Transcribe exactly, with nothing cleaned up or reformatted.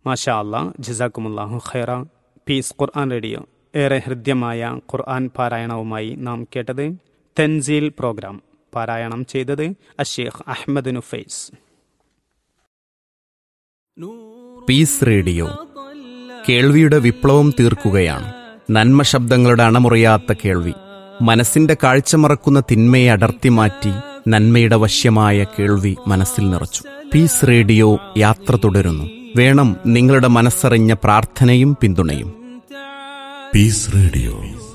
മാഷാ അല്ലാ, ജസാക്കുമുല്ലാഹു ഖൈറ. പീസ് ഖുർആൻ റേഡിയോ ഏറെ ഹൃദ്യമായ ഖുർആൻ പാരായണവുമായി നാം കേട്ടത് തൻസീൽ പ്രോഗ്രാം. പാരായണം ചെയ്തത് അഷേഖ് അഹ്മദ് നുഫൈസ്. പീസ് റേഡിയോ കേൾവിയുടെ വിപ്ലവം തീർക്കുകയാണ്. നന്മ ശബ്ദങ്ങളുടെ അണമുറിയാത്ത കേൾവി, മനസ്സിന്റെ കാഴ്ച മറക്കുന്ന തിന്മയെ അടർത്തി മാറ്റി നന്മയുടെ വശ്യമായ കേൾവി മനസ്സിൽ നിറച്ചു. പീസ് റേഡിയോ യാത്ര തുടരുന്നു. വേണം നിങ്ങളുടെ മനസ്സറിഞ്ഞ പ്രാർത്ഥനയും പിന്തുണയും. Piece radio.